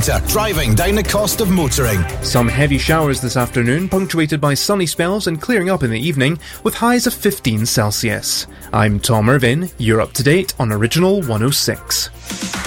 factor, driving down the cost of motoring. Some heavy showers this afternoon, punctuated by sunny spells and clearing up in the evening, with highs of 15 Celsius. I'm Tom Irvin, you're up to date on Original 106.